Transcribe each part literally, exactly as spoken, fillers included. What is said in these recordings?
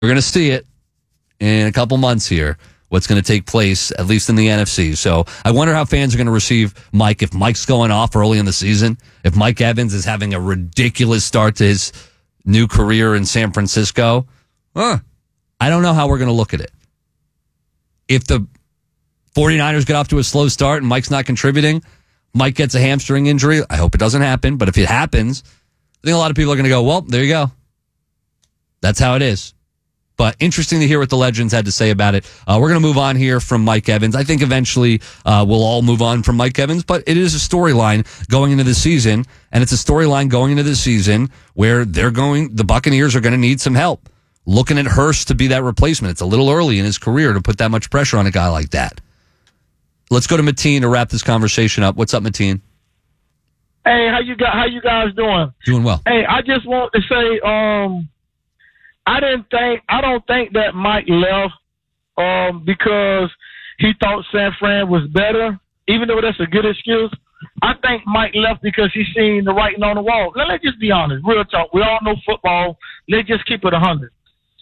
We're going to see it in a couple months here, what's going to take place, at least in the N F C. So I wonder how fans are going to receive Mike if Mike's going off early in the season, if Mike Evans is having a ridiculous start to his new career in San Francisco. Huh. I don't know how we're going to look at it. If the 49ers get off to a slow start and Mike's not contributing, Mike gets a hamstring injury. I hope it doesn't happen, but if it happens, I think a lot of people are going to go, well, there you go. That's how it is. But interesting to hear what the legends had to say about it. Uh, we're going to move on here from Mike Evans. I think eventually uh, we'll all move on from Mike Evans, but it is a storyline going into the season, and it's a storyline going into the season where they're going, the Buccaneers are going to need some help. Looking at Hurst to be that replacement. It's a little early in his career to put that much pressure on a guy like that. Let's go to Mateen to wrap this conversation up. What's up, Mateen? Hey, how you got? How you guys doing? Doing well. Hey, I just want to say, um, I didn't think, I don't think that Mike left, um, because he thought San Fran was better, even though that's a good excuse. I think Mike left because he seen the writing on the wall. Now, let's just be honest, real talk. We all know football. Let's just keep it a hundred.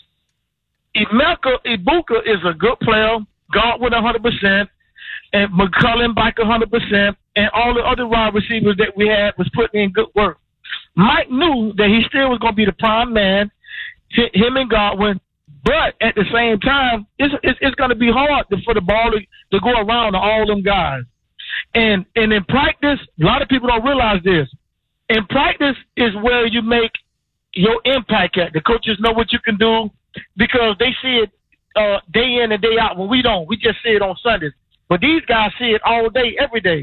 Emeka Ibuka is a good player, Godwin one hundred percent, and McCullum back one hundred percent, and all the other wide receivers that we had was putting in good work. Mike knew that he still was going to be the prime man, him and Godwin, but at the same time, it's it's, it's going to be hard to, for the ball to, to go around to all them guys. And and in practice, a lot of people don't realize this. In practice is where you make your impact at. The coaches know what you can do because they see it uh, day in and day out when we don't. We just see it on Sundays. But these guys see it all day, every day.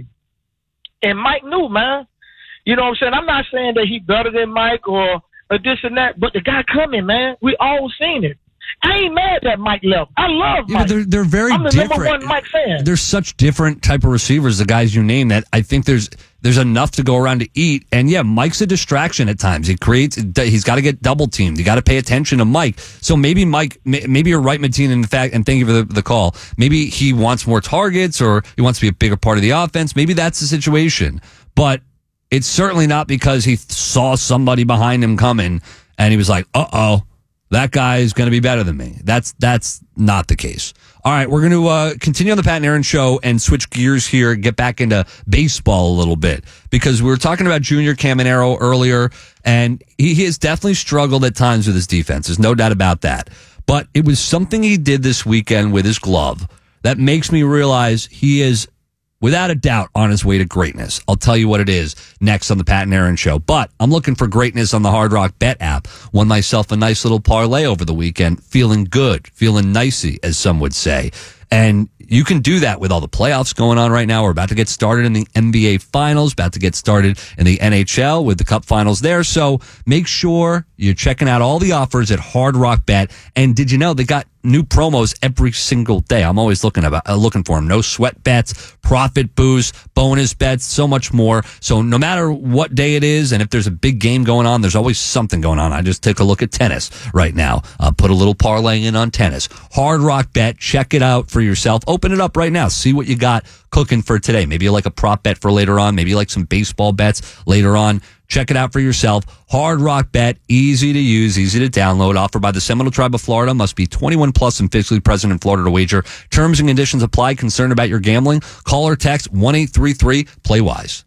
And Mike knew, man. You know what I'm saying? I'm not saying that he better than Mike or, or this and that, but the guy coming, man. We all seen it. I ain't mad that Mike left. I love Yeah, Mike. they're, they're very I'm the different. number one Mike fan. There's such different type of receivers, the guys you name, that I think there's there's enough to go around to eat. And yeah, Mike's a distraction at times. He creates. He's got to get double teamed. You got to pay attention to Mike. So maybe Mike, maybe you're right, Mateen, in fact. And thank you for the, the call. Maybe he wants more targets, or he wants to be a bigger part of the offense. Maybe that's the situation. But it's certainly not because he saw somebody behind him coming and he was like, uh oh. That guy is going to be better than me. That's that's not the case. All right, we're going to uh, continue on the Pat and Aaron show and switch gears here, get back into baseball a little bit, because we were talking about Junior Caminero earlier, and he, he has definitely struggled at times with his defense. There's no doubt about that. But it was something he did this weekend with his glove that makes me realize he is, without a doubt, on his way to greatness. I'll tell you what it is next on the Pat and Aaron show. But I'm looking for greatness on the Hard Rock Bet app. Won myself a nice little parlay over the weekend. Feeling good. Feeling nicey, as some would say. And you can do that with all the playoffs going on right now. We're about to get started in the N B A Finals, about to get started in the N H L with the Cup Finals there. So make sure you're checking out all the offers at Hard Rock Bet. And did you know they got new promos every single day? I'm always looking about uh, looking for them. No sweat bets, profit boost, bonus bets, so much more. So no matter what day it is, and if there's a big game going on, there's always something going on. I just take a look at tennis right now. Uh, put a little parlay in on tennis. Hard Rock Bet. Check it out for yourself. Open it up right now. See what you got cooking for today. Maybe you like a prop bet for later on. Maybe you like some baseball bets later on. Check it out for yourself. Hard Rock Bet, easy to use, easy to download. Offered by the Seminole Tribe of Florida. Must be twenty-one plus and physically present in Florida to wager. Terms and conditions apply. Concerned about your gambling? Call or text one eight three three play wise.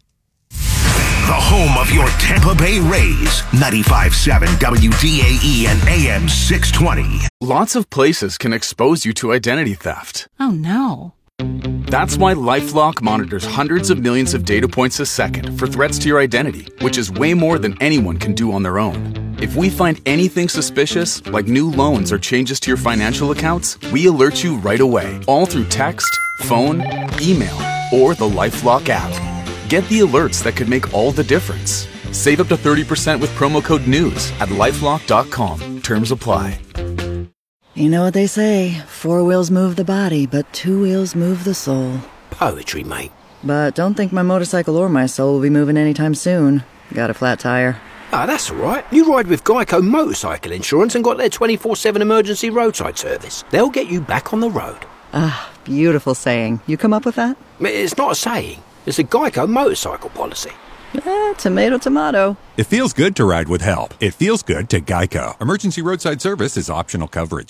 The home of your Tampa Bay Rays. ninety-five point seven W D A E and A M six twenty. Lots of places can expose you to identity theft. Oh, no. That's why LifeLock monitors hundreds of millions of data points a second for threats to your identity, which is way more than anyone can do on their own. If we find anything suspicious, like new loans or changes to your financial accounts, we alert you right away, all through text, phone, email, or the LifeLock app. Get the alerts that could make all the difference. Save up to thirty percent with promo code NEWS at lifelock dot com. Terms apply. You know what they say, four wheels move the body, but two wheels move the soul. Poetry, mate. But don't think my motorcycle or my soul will be moving anytime soon. Got a flat tire. Ah, that's all right. You ride with Geico Motorcycle Insurance and got their twenty-four seven emergency roadside service. They'll get you back on the road. Ah, beautiful saying. You come up with that? It's not a saying. It's a Geico motorcycle policy. Eh, tomato, tomato. It feels good to ride with help. It feels good to Geico. Emergency roadside service is optional coverage.